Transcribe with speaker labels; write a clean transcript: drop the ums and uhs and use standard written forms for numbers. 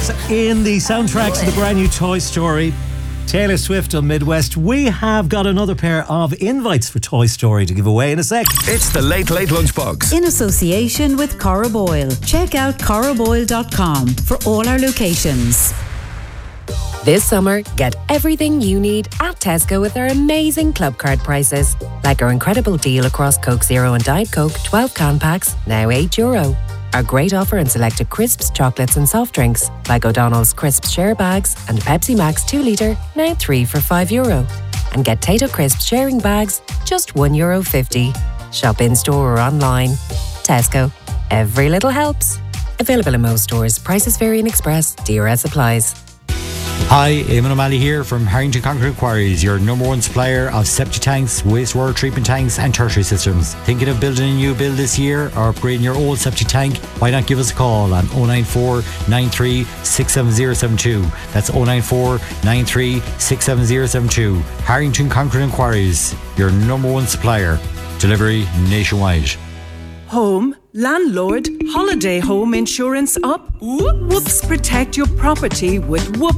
Speaker 1: Next in the soundtracks of the brand new Toy Story, Taylor Swift on Midwest. We have got another pair of invites for Toy Story to give away in a sec.
Speaker 2: It's the Late Late Lunchbox.
Speaker 3: In association with Cora Boyle. Check out coraboyle.com for all our locations.
Speaker 4: This summer, get everything you need at Tesco with our amazing club card prices. Like our incredible deal across Coke Zero and Diet Coke 12 can packs, now €8. Our great offer on selected crisps, chocolates and soft drinks, like O'Donnell's Crisps Share Bags and Pepsi Max 2 litre, now 3 for €5. And get Tato Crisps sharing bags, just €1.50. Shop in store or online. Tesco. Every little helps. Available in most stores. Prices vary in Express. DRS applies.
Speaker 5: Hi, Eamon O'Malley here from Harrington Concrete Quarries, your number one supplier of septic tanks, wastewater treatment tanks and tertiary systems. Thinking of building a new build this year or upgrading your old septic tank? Why not give us a call on 094 93 67072. That's 094 93 67072. Harrington Concrete Quarries, your number one supplier. Delivery nationwide.
Speaker 6: Home, landlord, holiday home insurance up? Whoops, protect your property with Whoops.